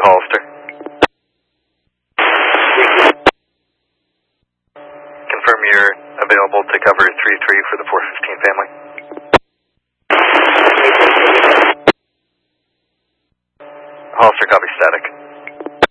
Hollister. Confirm you're available to cover 3-3 for the 415 family. Hollister, copy static.